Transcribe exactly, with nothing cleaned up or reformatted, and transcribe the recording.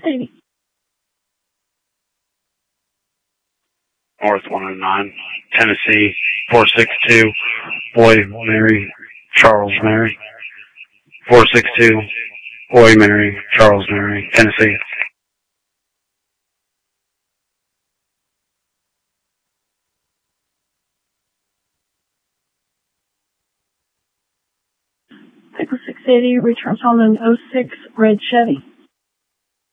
eighty. North one oh nine, Tennessee, four six two, Boy, Mary, Charles, Mary. four six two, Boy, Mary, Charles, Mary, Tennessee. six six eighty returns on an oh six red Chevy.